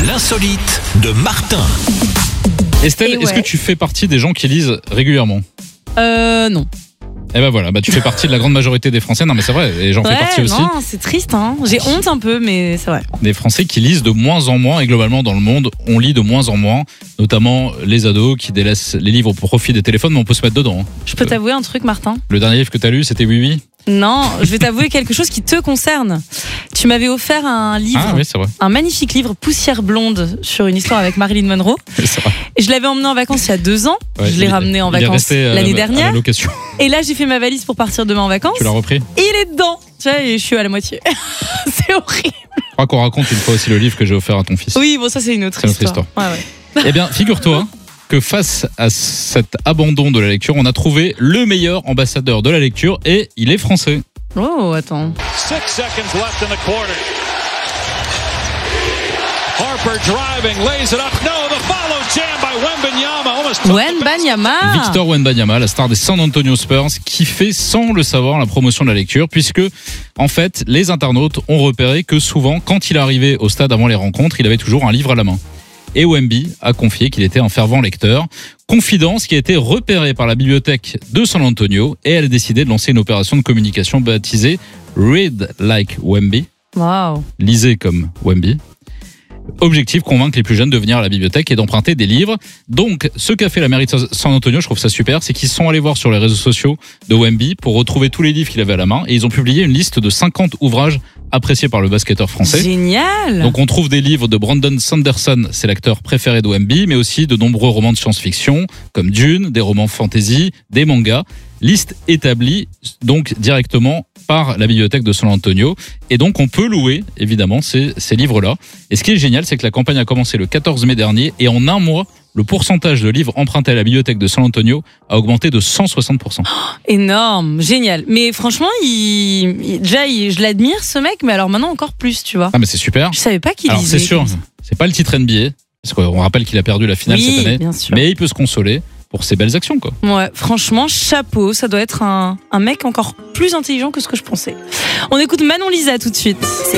L'insolite de Martin. Estelle, est-ce que tu fais partie des gens qui lisent régulièrement ? Non. Eh ben voilà, tu fais partie de la grande majorité des Français. Non mais c'est vrai, et j'en fais partie aussi. Non, c'est triste, hein. J'ai honte un peu, mais c'est vrai. Des Français qui lisent de moins en moins, et globalement dans le monde, on lit de moins en moins, notamment les ados qui délaissent les livres au profit des téléphones, mais on peut se mettre dedans. Je peux t'avouer un truc, Martin ? Le dernier livre que t'as lu, c'était Oui Oui ? Non, je vais t'avouer quelque chose qui te concerne. Tu m'avais offert un livre, Ah oui, c'est vrai. un magnifique livre, Poussière blonde, sur une histoire avec Marilyn Monroe. C'est vrai. Et je l'avais emmené en vacances il y a 2 ans. Ouais, Je l'ai ramené en vacances l'année À dernière. la location. Et là, j'ai fait ma valise pour partir demain en vacances. Tu l'as repris ? Et il est dedans. Tu vois, et je suis à la moitié. C'est horrible. Je crois qu'on raconte une fois aussi le livre que j'ai offert à ton fils. Oui, bon, ça, c'est une autre histoire. Ouais. Eh bien, figure-toi que face à cet abandon de la lecture, on a trouvé le meilleur ambassadeur de la lecture et il est français. Oh, attends. 6 seconds left in the quarter. Harper driving, lays it up. No, the follow jam by Wembanyama. Almost Wembanyama. Victor Wembanyama, la star des San Antonio Spurs, qui fait sans le savoir la promotion de la lecture, puisque en fait, les internautes ont repéré que souvent, quand il arrivait au stade avant les rencontres, il avait toujours un livre à la main. Et Wemby a confié qu'il était un fervent lecteur. Confidence qui a été repérée par la bibliothèque de San Antonio et elle a décidé de lancer une opération de communication baptisée Read Like Wemby. Waouh. Lisez comme Wemby. Objectif, convaincre les plus jeunes de venir à la bibliothèque et d'emprunter des livres. Donc, ce qu'a fait la mairie de San Antonio, je trouve ça super, c'est qu'ils sont allés voir sur les réseaux sociaux de Wemby pour retrouver tous les livres qu'il avait à la main et ils ont publié une liste de 50 ouvrages appréciés par le basketteur français. Génial. Donc on trouve des livres de Brandon Sanderson, c'est l'acteur préféré de Wemby, mais aussi de nombreux romans de science-fiction comme Dune, des romans fantasy, des mangas. Liste établie donc directement par la bibliothèque de San Antonio. Et donc on peut louer évidemment ces livres-là. Et ce qui est génial, c'est que la campagne a commencé le 14 mai dernier et en un mois, le pourcentage de livres empruntés à la bibliothèque de San Antonio a augmenté de 160%. Énorme, génial. Mais franchement, je l'admire ce mec, mais alors maintenant encore plus, tu vois. Ah mais c'est super. Je savais pas qu'il Alors lisait. c'est sûr, c'est pas le titre NBA, parce qu'on rappelle qu'il a perdu la finale cette année. Bien sûr. Mais il peut se consoler pour ses belles actions, quoi. Ouais, franchement, chapeau. Ça doit être un mec encore plus intelligent que ce que je pensais. On écoute Manon Lisa tout de suite.